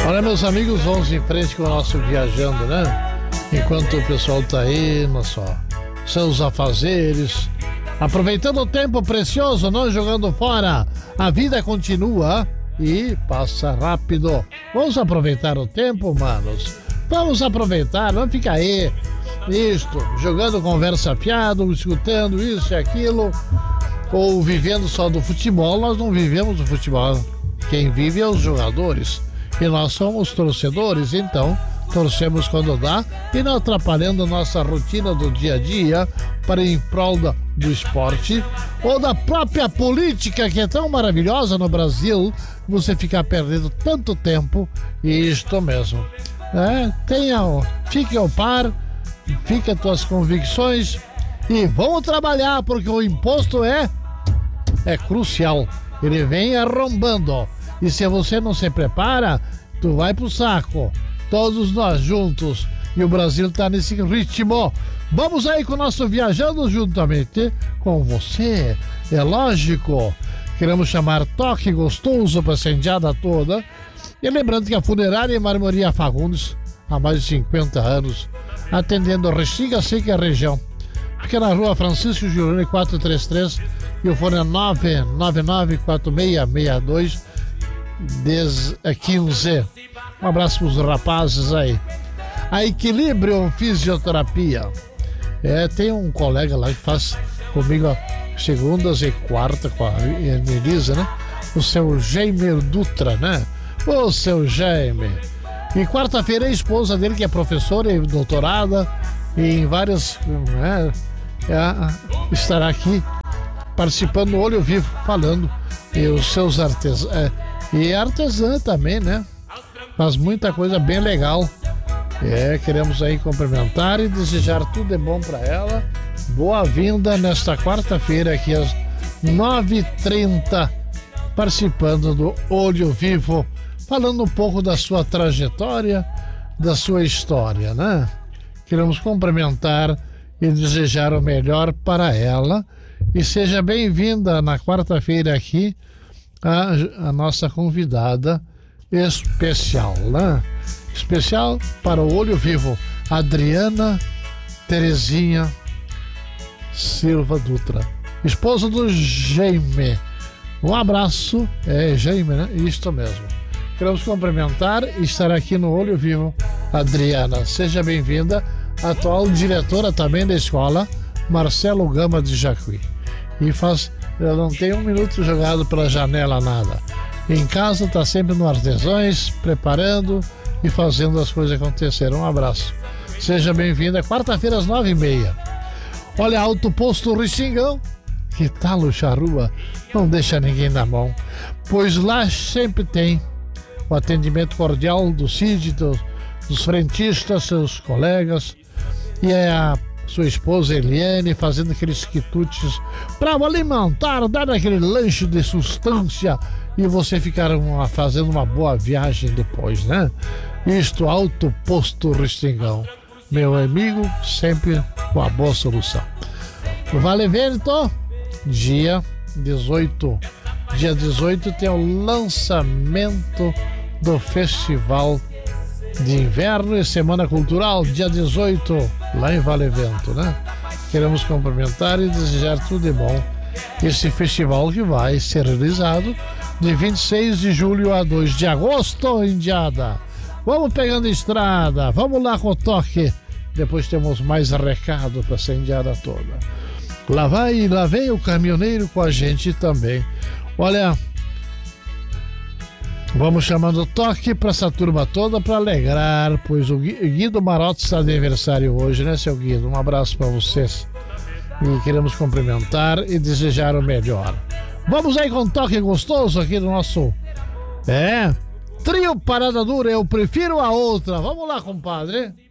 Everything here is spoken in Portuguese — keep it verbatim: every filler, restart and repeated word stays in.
Olha, meus amigos, vamos em frente com o nosso Viajando, né? Enquanto o pessoal tá aí, na só seus afazeres, aproveitando o tempo precioso, não jogando fora. A vida continua e passa rápido. Vamos aproveitar o tempo, manos. Vamos aproveitar, não fica aí, isto, jogando conversa fiado, escutando isso e aquilo, ou vivendo só do futebol. Nós não vivemos do futebol. Quem vive é os jogadores. E nós somos torcedores, então torcemos quando dá e não atrapalhando a nossa rotina do dia a dia para ir em prol da, do esporte ou da própria política, que é tão maravilhosa no Brasil, você ficar perdendo tanto tempo. E isto mesmo, é, tenha, fique ao par, fique as tuas convicções e vamos trabalhar, porque o imposto é é crucial, ele vem arrombando. E se você não se prepara, tu vai pro saco. Todos nós juntos. E o Brasil tá nesse ritmo. Vamos aí com o nosso Viajando juntamente com você. É lógico. Queremos chamar Toque Gostoso pra essa indiada toda. E lembrando que a Funerária e Marmoria Fagundes, há mais de cinquenta anos, atendendo Restinga Seca e região. Fica na rua Francisco Gioroni quatrocentos e trinta e três e o fone é nove nove nove quatro seis seis dois quinze. Um abraço para os rapazes aí. A Equilíbrio Fisioterapia. É, tem um colega lá que faz comigo segundas e quarta com a Elisa, né? O seu Jaime Dutra, né? O seu Jaime. E quarta-feira a esposa dele, que é professora e doutorada em várias, né, é, estará aqui participando do Olho Vivo, falando. E os seus artesãos. É, e artesã também, né? Faz muita coisa bem legal. É, queremos aí cumprimentar e desejar tudo de bom para ela. Boa-vinda nesta quarta-feira aqui às nove e trinta, participando do Olho Vivo, falando um pouco da sua trajetória, da sua história, né? Queremos cumprimentar e desejar o melhor para ela. E seja bem-vinda na quarta-feira aqui a, a nossa convidada especial, né? Especial para o Olho Vivo, Adriana Terezinha Silva Dutra, esposa do Jaime. Um abraço, é Jaime, né? Isto mesmo. Queremos cumprimentar e estar aqui no Olho Vivo, Adriana. Seja bem-vinda, atual diretora também da escola Marcelo Gama de Jacuí. E faz, eu não tenho um minuto jogado pela janela, nada. Em casa está sempre no Artesãos, preparando e fazendo as coisas acontecerem. Um abraço. Seja bem-vinda, quarta-feira às nove e meia. Olha, Alto Posto Restingão, que tal o charrua? Não deixa ninguém na mão, pois lá sempre tem o atendimento cordial do Cid, dos, dos frentistas, seus colegas, e é a sua esposa Eliane fazendo aqueles quitutes para alimentar, dar aquele lanche de substância e você ficar uma, fazendo uma boa viagem depois, né? Isto, Alto Posto Restingão, meu amigo, sempre com a boa solução. Vale Vento, dia dezoito. Dia dezoito tem o lançamento do Festival de Inverno e Semana Cultural, dia dezoito, lá em Vale Vento, né? Queremos cumprimentar e desejar tudo de bom. Esse festival que vai ser realizado de vinte e seis de julho a dois de agosto, indiada. Vamos pegando estrada, vamos lá com o toque. Depois temos mais recado para essa indiada toda. Lá vai, lá vem o caminhoneiro com a gente também. Olha, vamos chamando o toque para essa turma toda para alegrar, pois o Guido Marotti está de aniversário hoje, né, seu Guido? Um abraço para vocês. E queremos cumprimentar e desejar o melhor. Vamos aí com um toque gostoso aqui do nosso... É, trio Parada Dura, eu prefiro a outra. Vamos lá, compadre.